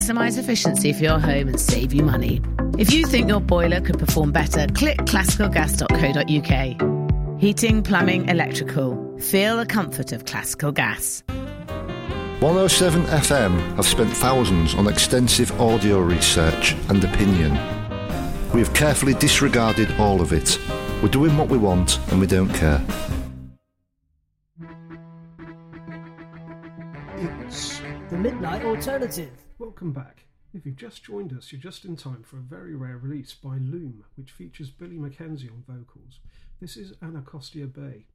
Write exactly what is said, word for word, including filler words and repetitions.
Maximise efficiency for your home and save you money. If you think your boiler could perform better, click classical gas dot co dot uk. Heating, plumbing, electrical. Feel the comfort of Classical Gas. one oh seven F M have spent thousands on extensive audio research and opinion. We have carefully disregarded all of it. We're doing what we want and we don't care. It's the Midnight Alternative. Welcome back. If you've just joined us, you're just in time for a very rare release by Loom, which features Billy Mackenzie on vocals. This is Anacostia Bay.